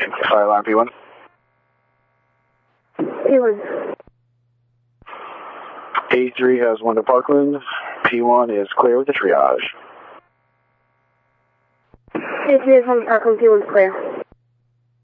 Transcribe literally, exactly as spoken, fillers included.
Fire alarm P one. P one. A three has one to Parkland. P one is clear with the triage. A three has one to Parkland. P one is clear.